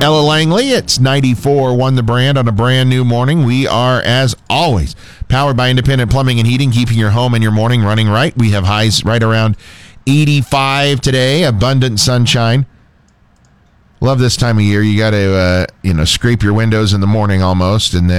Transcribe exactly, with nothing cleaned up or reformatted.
Ella Langley, it's ninety-four one The Brand on a brand new morning. We are, as always, powered by Independent Plumbing and Heating, keeping your home and your morning running right. We have highs right around eighty-five today, abundant sunshine. Love this time of year. You got to, uh, you know, scrape your windows in the morning almost, and then